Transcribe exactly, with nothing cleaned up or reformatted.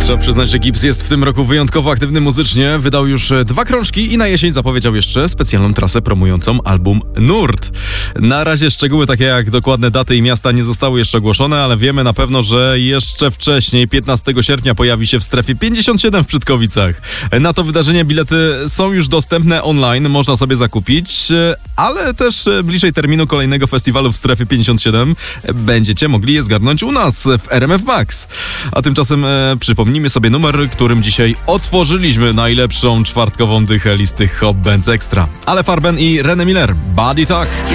Trzeba przyznać, że Gibbs jest w tym roku wyjątkowo aktywny muzycznie. Wydał już dwa krążki i na jesień zapowiedział jeszcze specjalną trasę promującą album Nurt. Na razie szczegóły takie jak dokładne daty i miasta nie zostały jeszcze ogłoszone, ale wiemy na pewno, że jeszcze wcześniej, piętnastego sierpnia, pojawi się w strefie pięćdziesiąt siedem w Pszczytkowicach. Na to wydarzenie bilety są już dostępne online, można sobie zakupić, ale też bliżej terminu kolejnego festiwalu w strefie pięćdziesiąt siedem będziecie mogli je zgarnąć u nas w R M F Max. A tymczasem e, przypomnijmy sobie numer, którym dzisiaj otworzyliśmy najlepszą czwartkową dychę listy Hot Bands Extra. Ale Farben i René Miller, Body Talk.